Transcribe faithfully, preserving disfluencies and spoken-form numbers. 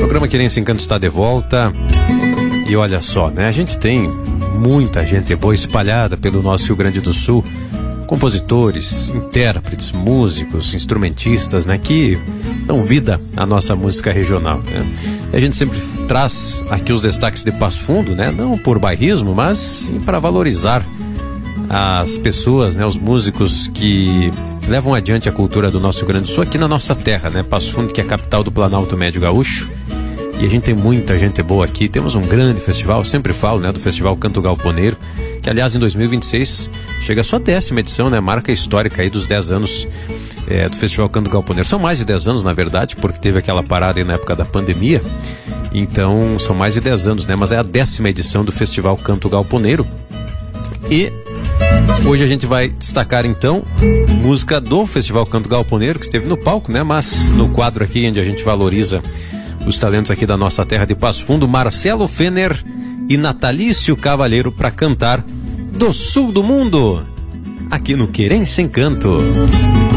programa Querência Encanto está de volta. E olha só, né? A gente tem muita gente boa espalhada pelo nosso Rio Grande do Sul. Compositores, intérpretes, músicos, instrumentistas, né? Que dão vida à nossa música regional, né? E a gente sempre traz aqui os destaques de Passo Fundo, né? Não por bairrismo, mas para valorizar as pessoas, né? Os músicos que levam adiante a cultura do nosso Rio Grande do Sul aqui na nossa terra, né? Passo Fundo, que é a capital do Planalto Médio Gaúcho. E a gente tem muita gente boa aqui. Temos um grande festival, eu sempre falo, né, do Festival Canto Galponeiro, que aliás em dois mil e vinte e seis chega a sua décima edição, né, marca histórica aí dos dez anos é, do Festival Canto Galponeiro. São mais de dez anos, na verdade, porque teve aquela parada aí na época da pandemia. Então são mais de dez anos, né, mas é a décima edição do Festival Canto Galponeiro. E hoje a gente vai destacar então música do Festival Canto Galponeiro, que esteve no palco, né, mas no quadro aqui onde a gente valoriza os talentos aqui da nossa terra de Passo Fundo, Marcelo Fener e Natalício Cavalheiro para cantar Do Sul do Mundo, aqui no Querência Encanto.